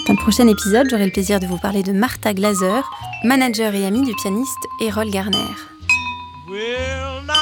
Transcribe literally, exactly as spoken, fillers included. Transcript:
Dans le prochain épisode, j'aurai le plaisir de vous parler de Martha Glaser, manager et amie du pianiste Errol Garner. Well,